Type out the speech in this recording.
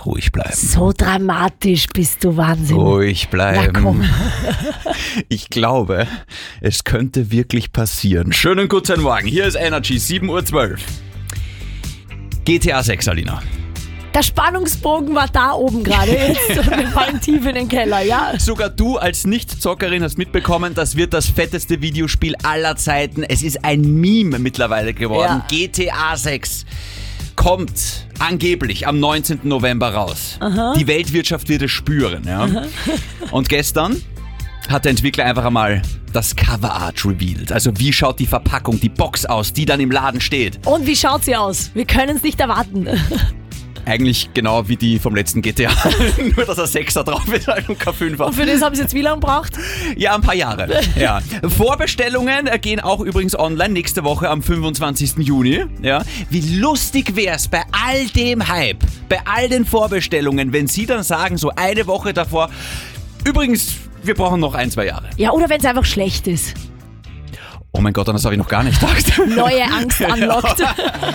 ruhig bleiben. So dramatisch bist du, Wahnsinn. Ruhig bleiben. Na komm. Ich glaube, es könnte wirklich passieren. Schönen guten Morgen, hier ist Energy, 7:12 Uhr. GTA 6, Alina. Der Spannungsbogen war da oben gerade jetzt und wir fallen tief in den Keller, ja. Sogar du als Nicht-Zockerin hast mitbekommen, das wird das fetteste Videospiel aller Zeiten. Es ist ein Meme mittlerweile geworden. Ja. GTA 6 kommt angeblich am 19. November raus. Aha. Die Weltwirtschaft wird es spüren. Ja? Und gestern hat der Entwickler einfach einmal das Coverart revealed. Also wie schaut die Verpackung, die Box aus, die dann im Laden steht. Und wie schaut sie aus? Wir können es nicht erwarten. Eigentlich genau wie die vom letzten GTA. Nur, dass ein 6er drauf ist und kein 5er. Und für das haben sie jetzt wie lange gebraucht? Ja, ein paar Jahre. Ja. Vorbestellungen gehen auch übrigens online nächste Woche am 25. Juni. Ja. Wie lustig wär's bei all dem Hype, bei all den Vorbestellungen, wenn sie dann sagen, so eine Woche davor, übrigens, wir brauchen noch 1-2 Jahre. Ja, oder wenn es einfach schlecht ist. Oh mein Gott, an das habe ich noch gar nicht gedacht. Neue Angst anlockt.